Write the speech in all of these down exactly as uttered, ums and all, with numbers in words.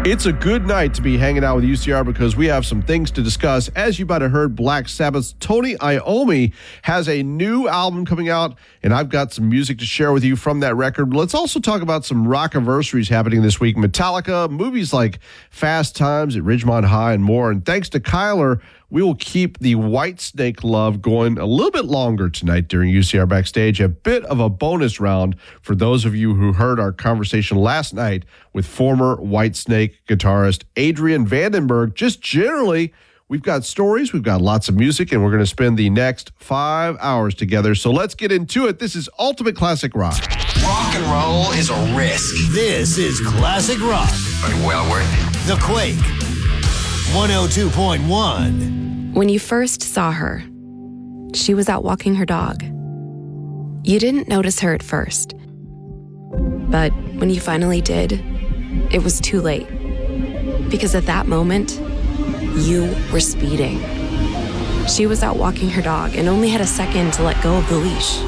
It's a good night to be hanging out with U C R because we have some things to discuss. As you might have heard, Black Sabbath's Tony Iommi has a new album coming out, and I've got some music to share with you from that record. Let's also talk about some rock-anniversaries happening this week. Metallica, movies like Fast Times at Ridgemont High, and more. And thanks to Kyler, we will keep the Whitesnake love going a little bit longer tonight during U C R Backstage. A bit of a bonus round for those of you who heard our conversation last night with former Whitesnake guitarist Adrian Vandenberg. Just generally, we've got stories, we've got lots of music, and we're going to spend the next five hours together. So let's get into it. This is Ultimate Classic Rock. Rock and roll is a risk. This is Classic Rock. But well worth it. The Quake. one oh two point one. When you first saw her, she was out walking her dog. You didn't notice her at first. But when you finally did, it was too late. Because at that moment, you were speeding. She was out walking her dog and only had a second to let go of the leash.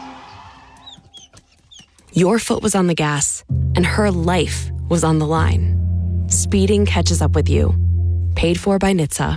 Your foot was on the gas, and her life was on the line. Speeding catches up with you. Paid for by N H T S A.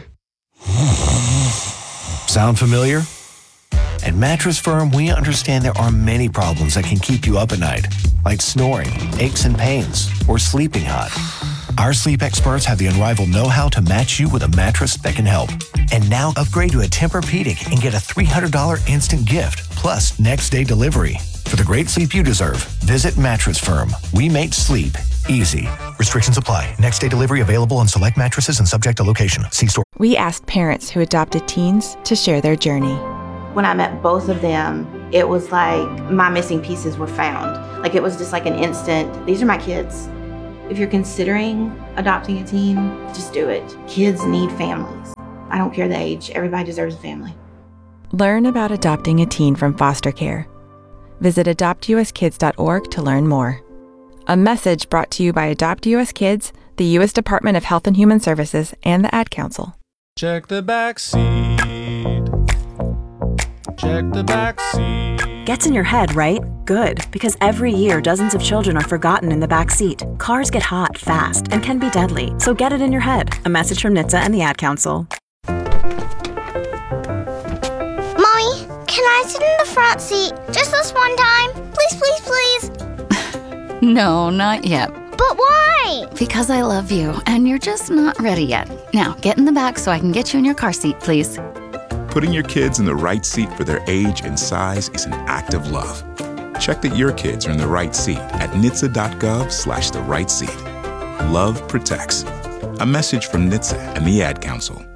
Sound familiar? At Mattress Firm, we understand there are many problems that can keep you up at night, like snoring, aches and pains, or sleeping hot. Our sleep experts have the unrivaled know-how to match you with a mattress that can help. And now upgrade to a Tempur-Pedic and get a three hundred dollars instant gift, plus next-day delivery. For the great sleep you deserve, visit Mattress Firm. We make sleep easy. Restrictions apply. Next-day delivery available on select mattresses and subject to location. See store. We asked parents who adopted teens to share their journey. When I met both of them, it was like my missing pieces were found. Like it was just like an instant, these are my kids. If you're considering adopting a teen, just do it. Kids need families. I don't care the age, everybody deserves a family. Learn about adopting a teen from foster care. Visit adopt u s kids dot org to learn more. A message brought to you by Adopt U S Kids, the U S Department of Health and Human Services, and the Ad Council. Check the back seat. Check the back seat. Gets in your head, right? Good, because every year dozens of children are forgotten in the back seat. Cars get hot fast and can be deadly, so get it in your head. A message from N H T S A and the Ad Council. Mommy, can I sit in the front seat just this one time? Please, please, please. No, not yet. But why? Because I love you, and you're just not ready yet. Now, get in the back so I can get you in your car seat, please. Putting your kids in the right seat for their age and size is an act of love. Check that your kids are in the right seat at N H T S A dot gov slash the right seat. Love protects. A message from N H T S A and the Ad Council.